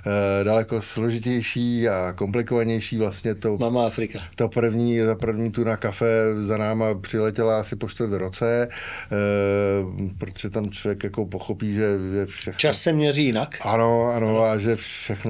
daleko složitější a komplikovanější vlastně to. Mama Afrika. Ta první tu na kafe za náma přiletěla asi po 4 roce, protože tam člověk jako pochopí, že všechno... Čas se měří jinak. Ano, a že všechno